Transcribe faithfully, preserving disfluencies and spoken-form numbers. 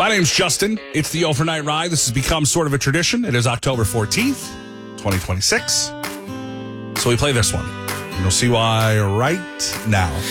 My name's Justin. It's the Overnight Ride. This has become sort of a tradition. It is October fourteenth, twenty twenty-six. So we play this one. And you'll see why right now.